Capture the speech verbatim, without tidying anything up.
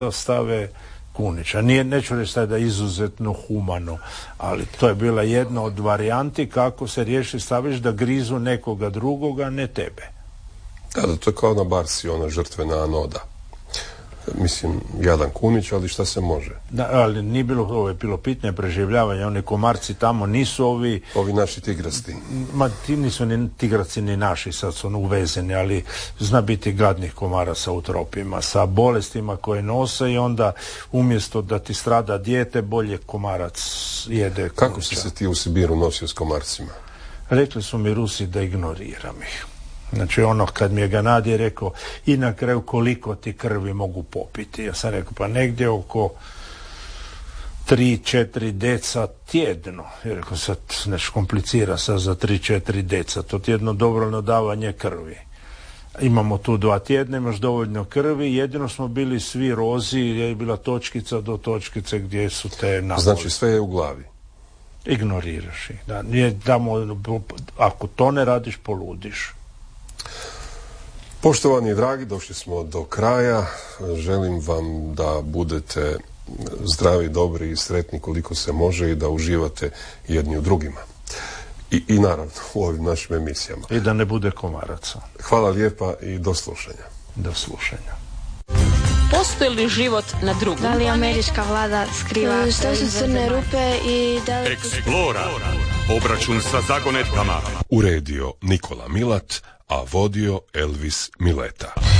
stave kunića. Nije, neću reći da je izuzetno humano, ali to je bila jedna od varijanti kako se riješi, staviš da grizu nekoga drugoga, ne tebe. Da, da, to je kao na Barsi, ona žrtvena anoda. Mislim, jadan kunić, ali šta se može? Da, ali nije bilo, ovo je bilo pitanje preživljavanja, oni komarci tamo nisu ovi... Ovi naši tigrasti. Ma, ti nisu ni tigraci ni naši, sad su uvezeni, ali zna biti gadnih komara sa utropima, sa bolestima koje nose i onda umjesto da ti strada dijete, bolje komarac jede kunića. Kako si se ti u Sibiru nosio s komarcima? Rekli su mi Rusi da ignoriram ih. Znači ono kad mi je Ganadi rekao i na kraju koliko ti krvi mogu popiti. Ja sam rekao pa negdje oko tri četiri deca tjedno. Ja rekao sad nešto komplicira sad za tri četiri deca. To ti je jedno dobrovoljno davanje krvi. Imamo tu dva tjedna, imaš dovoljno krvi, jedino smo bili svi rozi, je bila točkica do točkice gdje su te naboli. Znači sve je u glavi. Ignoriraš ih. Da, nije tamo, ako to ne radiš, poludiš. Poštovani i dragi, došli smo do kraja. Želim vam da budete zdravi, dobri i sretni koliko se može i da uživate jedni u drugima. I, i naravno u ovim našim emisijama. I da ne bude komaraca. Hvala lijepa i do slušanja. Do slušanja. Postoji li život na drugom? Da li američka vlada skriva što su crne rupe i da li... Eksplora. Obračun sa zagonetkama. Uredio Nikola Milat, a vodio Elvis Mileta.